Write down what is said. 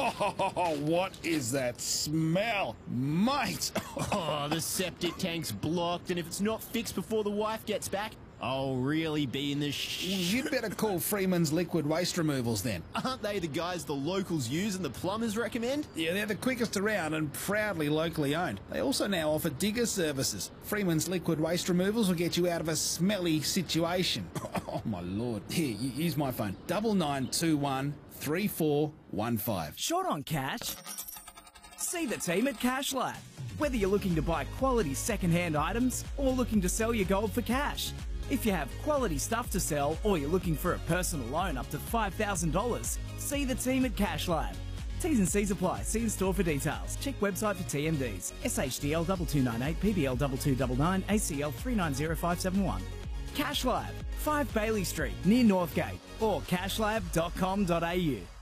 What is that smell? Mate! Oh, the septic tank's blocked, and if it's not fixed before the wife gets back, I'll really be in the You'd better call Freeman's Liquid Waste Removals then. Aren't they the guys the locals use and the plumbers recommend? Yeah, they're the quickest around and proudly locally owned. They also now offer digger services. Freeman's Liquid Waste Removals will get you out of a smelly situation. Oh my lord. Here, use my phone. 9921 3415. Short on cash? See the team at Cash Lab. Whether you're looking to buy quality second-hand items or looking to sell your gold for cash. If you have quality stuff to sell or you're looking for a personal loan up to $5,000, see the team at Cash Lab. T's and C's apply. See in store for details. Check website for TMDs. SHDL 2298, PBL 2299, ACL 390571. Cash Lab, 5 Bailey Street, near Northgate, or cashlab.com.au.